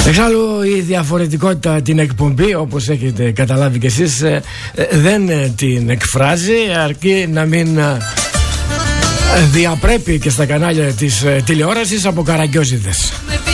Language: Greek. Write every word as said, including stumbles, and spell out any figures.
Εξάλλου η διαφορετικότητα την εκπομπή, όπως έχετε καταλάβει κι εσείς, δεν την εκφράζει, αρκεί να μην διαπρέπει και στα κανάλια της τηλεόρασης από καραγκιόζιδες.